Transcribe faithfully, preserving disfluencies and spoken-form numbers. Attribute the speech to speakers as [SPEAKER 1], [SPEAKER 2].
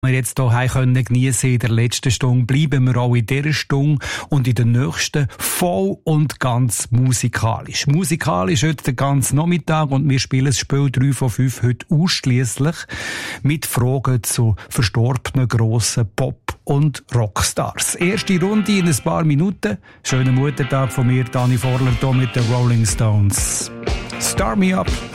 [SPEAKER 1] wir jetzt hier können geniessen in der letzten Stunde, bleiben wir auch in dieser Stunde und in der nächsten voll und ganz musikalisch. Musikalisch heute den ganzen Nachmittag und wir spielen das Spiel drei von fünf heute ausschliesslich mit Fragen zu verstorbenen grossen Pop- und Rockstars. Erste Runde in ein paar Minuten. Schönen Muttertag von mir, Dani Vorler, hier mit den Rolling Stones. Star Me Up.